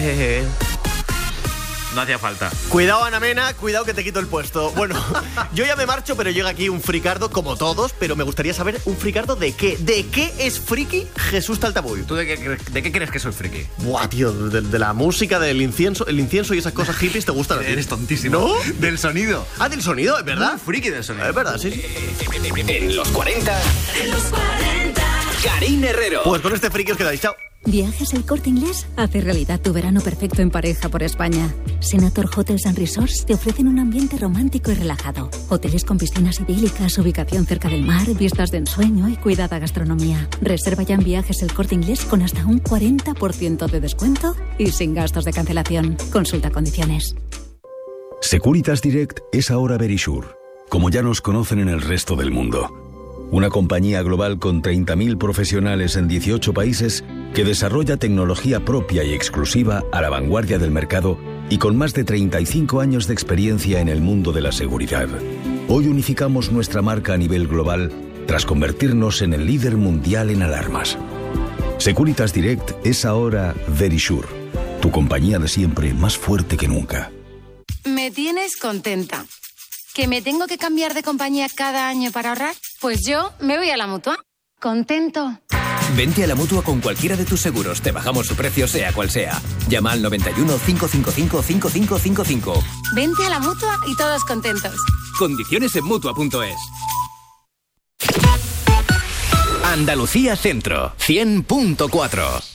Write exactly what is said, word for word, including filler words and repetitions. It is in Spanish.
Eh, no hacía falta. Cuidado, Ana Mena, cuidado que te quito el puesto. Bueno, yo ya me marcho, pero llega aquí un fricardo, como todos, pero me gustaría saber un fricardo de qué. ¿De qué es friki Jesús Taltabull? ¿Tú de qué, de qué crees que soy friki? Buah, tío, de, de la música, del incienso, el incienso y esas cosas hippies te gustan a ti. Eres tontísimo. ¿No? Del sonido. Ah, del sonido, es verdad. Muy friki del sonido. Es verdad, sí, sí. En los cuarenta. En los cuarenta. Karine Herrero. Pues con este friki os quedáis, chao. ¿Viajas El Corte Inglés? Hace realidad tu verano perfecto en pareja por España. Senator Hotels and Resorts te ofrecen un ambiente romántico y relajado. Hoteles con piscinas idílicas, ubicación cerca del mar, vistas de ensueño y cuidada gastronomía. Reserva ya en Viajes El Corte Inglés con hasta un cuarenta por ciento de descuento y sin gastos de cancelación. Consulta condiciones. Securitas Direct es ahora Verisure, como ya nos conocen en el resto del mundo. Una compañía global con treinta mil profesionales en dieciocho países que desarrolla tecnología propia y exclusiva a la vanguardia del mercado y con más de treinta y cinco años de experiencia en el mundo de la seguridad. Hoy unificamos nuestra marca a nivel global tras convertirnos en el líder mundial en alarmas. Securitas Direct es ahora Verisure, tu compañía de siempre más fuerte que nunca. Me tienes contenta. ¿Que me tengo que cambiar de compañía cada año para ahorrar? Pues yo me voy a la Mutua. Contento. Vente a la Mutua con cualquiera de tus seguros. Te bajamos su precio sea cual sea. Llama al noventa y uno, cinco cinco cinco, cinco cinco cinco cinco. Vente a la Mutua y todos contentos. Condiciones en Mutua punto es. Andalucía Centro, cien punto cuatro.